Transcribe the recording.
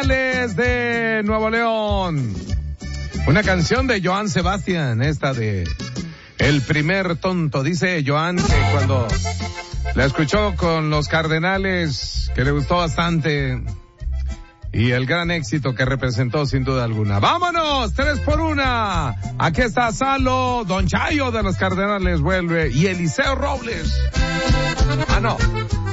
Cardenales de Nuevo León. Una canción de Joan Sebastián, esta de El Primer Tonto. Dice Joan que cuando la escuchó con los Cardenales, que le gustó bastante, y el gran éxito que representó sin duda alguna. ¡Vámonos! 3x1. Aquí está Salo, Don Chayo de los Cardenales vuelve, y Eliseo Robles. Ah, no.